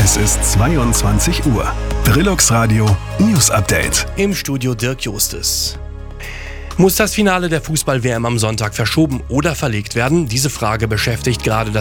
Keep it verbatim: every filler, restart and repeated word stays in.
Es ist zweiundzwanzig Uhr. Drilux Radio News Update. Im Studio Dirk Justes. Muss das Finale der Fußball-W M am Sonntag verschoben oder verlegt werden? Diese Frage beschäftigt gerade das